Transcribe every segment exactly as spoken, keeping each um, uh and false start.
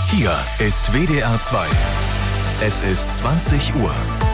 Hier ist W D R zwei. Es ist zwanzig Uhr.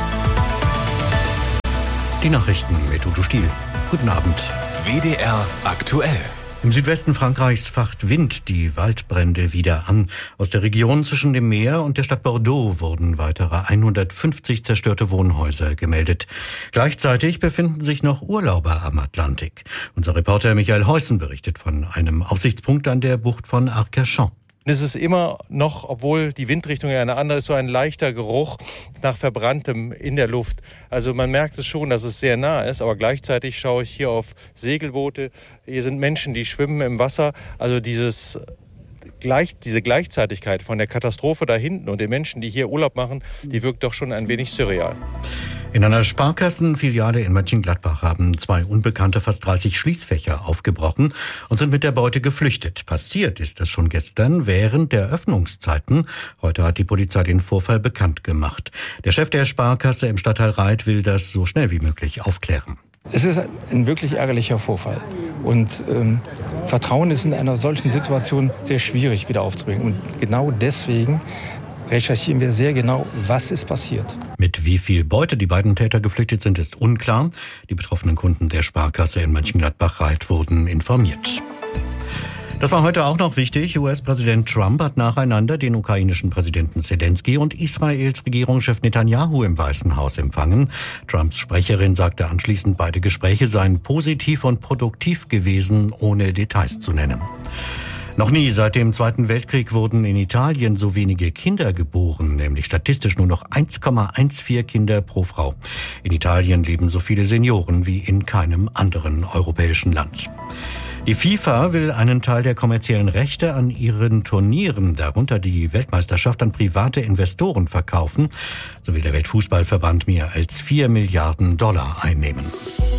Die Nachrichten mit Udo Stiel. Guten Abend. W D R aktuell. Im Südwesten Frankreichs facht Wind die Waldbrände wieder an. Aus der Region zwischen dem Meer und der Stadt Bordeaux wurden weitere hundertfünfzig zerstörte Wohnhäuser gemeldet. Gleichzeitig befinden sich noch Urlauber am Atlantik. Unser Reporter Michael Heusen berichtet von einem Aussichtspunkt an der Bucht von Arcachon. Es ist immer noch, obwohl die Windrichtung ja eine andere ist, so ein leichter Geruch nach Verbranntem in der Luft. Also man merkt es schon, dass es sehr nah ist, aber gleichzeitig schaue ich hier auf Segelboote. Hier sind Menschen, die schwimmen im Wasser. Also dieses Gleich, diese Gleichzeitigkeit von der Katastrophe da hinten und den Menschen, die hier Urlaub machen, die wirkt doch schon ein wenig surreal. In einer Sparkassenfiliale in Mönchengladbach haben zwei Unbekannte fast dreißig Schließfächer aufgebrochen und sind mit der Beute geflüchtet. Passiert ist das schon gestern während der Öffnungszeiten. Heute hat die Polizei den Vorfall bekannt gemacht. Der Chef der Sparkasse im Stadtteil Reit will das so schnell wie möglich aufklären. Es ist ein wirklich ärgerlicher Vorfall. Und ähm, Vertrauen ist in einer solchen Situation sehr schwierig wieder aufzubringen. Und genau deswegen recherchieren wir sehr genau, was ist passiert. Mit wie viel Beute die beiden Täter geflüchtet sind, ist unklar. Die betroffenen Kunden der Sparkasse in Mönchengladbach-Reit wurden informiert. Das war heute auch noch wichtig. U S-Präsident Trump hat nacheinander den ukrainischen Präsidenten Zelensky und Israels Regierungschef Netanyahu im Weißen Haus empfangen. Trumps Sprecherin sagte anschließend, beide Gespräche seien positiv und produktiv gewesen, ohne Details zu nennen. Noch nie seit dem Zweiten Weltkrieg wurden in Italien so wenige Kinder geboren, nämlich statistisch nur noch eins Komma vierzehn Kinder pro Frau. In Italien leben so viele Senioren wie in keinem anderen europäischen Land. Die FIFA will einen Teil der kommerziellen Rechte an ihren Turnieren, darunter die Weltmeisterschaft, an private Investoren verkaufen. So will der Weltfußballverband mehr als vier Milliarden Dollar einnehmen.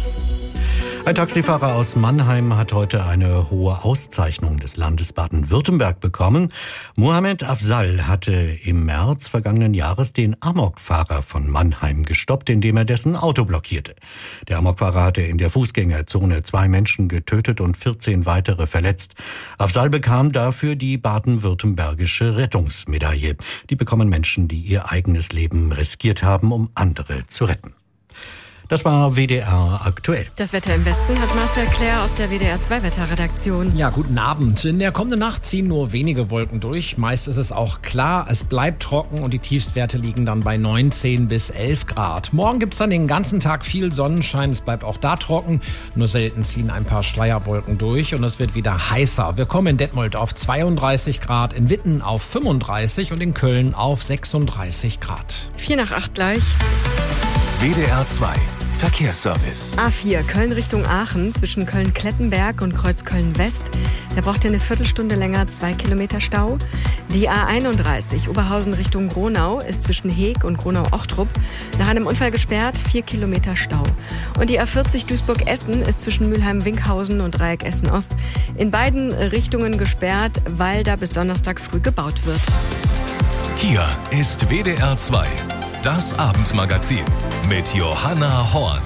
Ein Taxifahrer aus Mannheim hat heute eine hohe Auszeichnung des Landes Baden-Württemberg bekommen. Mohamed Afzal hatte im März vergangenen Jahres den Amokfahrer von Mannheim gestoppt, indem er dessen Auto blockierte. Der Amokfahrer hatte in der Fußgängerzone zwei Menschen getötet und vierzehn weitere verletzt. Afzal bekam dafür die baden-württembergische Rettungsmedaille. Die bekommen Menschen, die ihr eigenes Leben riskiert haben, um andere zu retten. Das war W D R aktuell. Das Wetter im Westen hat Marcel Claire aus der W D R zwei Wetterredaktion. Ja, guten Abend. In der kommenden Nacht ziehen nur wenige Wolken durch. Meist ist es auch klar, es bleibt trocken und die Tiefstwerte liegen dann bei neunzehn bis elf Grad. Morgen gibt's dann den ganzen Tag viel Sonnenschein. Es bleibt auch da trocken. Nur selten ziehen ein paar Schleierwolken durch und es wird wieder heißer. Wir kommen in Detmold auf zweiunddreißig Grad, in Witten auf fünfunddreißig und in Köln auf sechsunddreißig Grad. Vier nach acht gleich. W D R zwei Verkehrsservice. A vier, Köln Richtung Aachen, zwischen Köln-Klettenberg und Kreuzköln-West. Da braucht ihr eine Viertelstunde länger, zwei Kilometer Stau. Die A einunddreißig, Oberhausen Richtung Gronau, ist zwischen Heeg und Gronau-Ochtrup nach einem Unfall gesperrt, vier Kilometer Stau. Und die A vierzig Duisburg-Essen ist zwischen Mülheim-Winkhausen und Dreieck Essen-Ost in beiden Richtungen gesperrt, weil da bis Donnerstag früh gebaut wird. Hier ist W D R zwei. Das Abendmagazin mit Johanna Horn.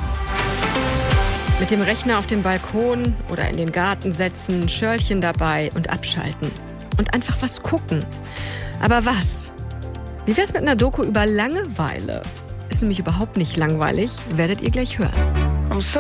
Mit dem Rechner auf dem Balkon oder in den Garten setzen, Schörlchen dabei und abschalten. Und einfach was gucken. Aber was? Wie wär's mit einer Doku über Langeweile? Ist nämlich überhaupt nicht langweilig, werdet ihr gleich hören. I'm so